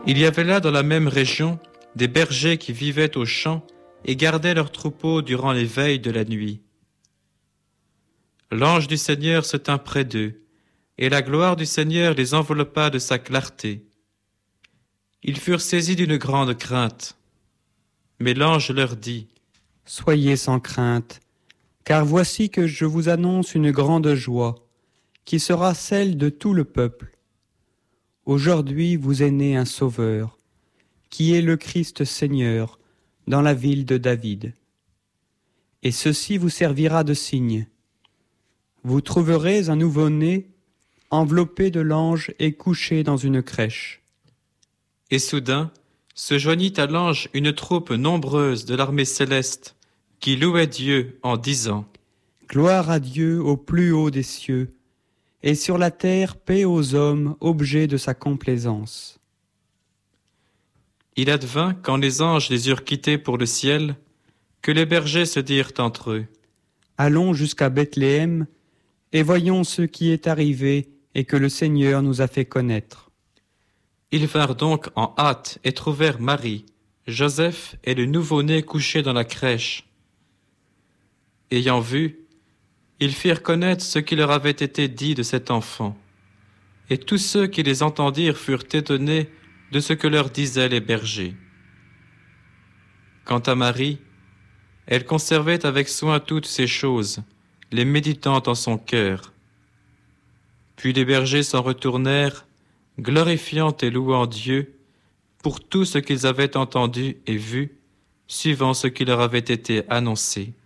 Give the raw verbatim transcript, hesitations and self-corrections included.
Il y avait là dans la même région des bergers qui vivaient aux champs et gardaient leurs troupeaux durant les veilles de la nuit. L'ange du Seigneur se tint près d'eux, et la gloire du Seigneur les enveloppa de sa clarté. Ils furent saisis d'une grande crainte. Mais l'ange leur dit : « Soyez sans crainte, car voici que je vous annonce une grande joie, qui sera celle de tout le peuple. Aujourd'hui vous est né un Sauveur, qui est le Christ Seigneur, dans la ville de David. Et ceci vous servira de signe. Vous trouverez un nouveau-né enveloppé de l'ange et couché dans une crèche. » Et soudain se joignit à l'ange une troupe nombreuse de l'armée céleste qui louait Dieu en disant : « Gloire à Dieu au plus haut des cieux, et sur la terre paix aux hommes, objets de sa complaisance. » Il advint, quand les anges les eurent quittés pour le ciel, que les bergers se dirent entre eux : « Allons jusqu'à Bethléem, et voyons ce qui est arrivé et que le Seigneur nous a fait connaître. » Ils vinrent donc en hâte et trouvèrent Marie, Joseph et le nouveau-né couché dans la crèche. Ayant vu, ils firent connaître ce qui leur avait été dit de cet enfant. Et tous ceux qui les entendirent furent étonnés de ce que leur disaient les bergers. Quant à Marie, elle conservait avec soin toutes ces choses, les méditant en son cœur. Puis les bergers s'en retournèrent, glorifiant et louant Dieu pour tout ce qu'ils avaient entendu et vu, suivant ce qui leur avait été annoncé.